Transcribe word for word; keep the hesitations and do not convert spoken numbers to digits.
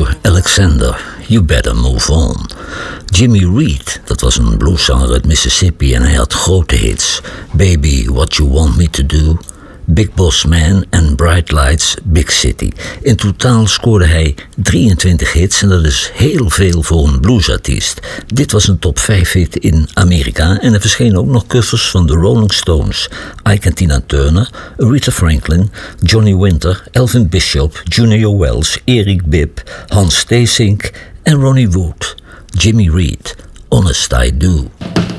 voor Alexander, You Better Move On. Jimmy Reed, dat was een blueszanger uit Mississippi en hij had grote hits. Baby, What You Want Me To Do, Big Boss Man en Bright Lights, Big City. In totaal scoorde hij drieëntwintig hits en dat is heel veel voor een bluesartiest. Dit was een top vijf hit in Amerika en er verschenen ook nog covers van de Rolling Stones, Ike en Tina Turner, Aretha Franklin, Johnny Winter, Elvin Bishop, Junior Wells, Eric Bibb, Hans Theessink en Ronnie Wood. Jimmy Reed, Honest I Do.